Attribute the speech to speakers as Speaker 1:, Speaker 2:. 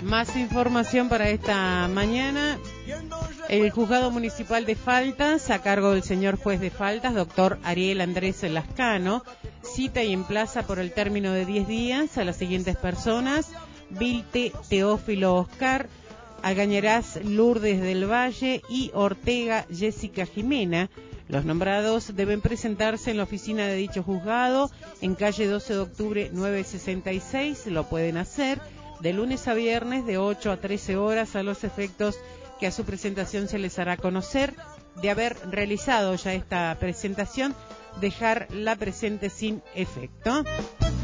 Speaker 1: Más información para esta mañana. El Juzgado Municipal de Faltas, a cargo del señor juez de Faltas, doctor Ariel Andrés Lascano, cita y emplaza por el término de 10 días a las siguientes personas: Vilte Teófilo Oscar, Algañarás Lourdes del Valle y Ortega Jessica Jimena. Los nombrados deben presentarse en la oficina de dicho juzgado, en calle 12 de octubre 966. Lo pueden hacer de lunes a viernes de 8 a 13 horas, a los efectos que a su presentación se les hará conocer. De haber realizado ya esta presentación, dejar la presente sin efecto.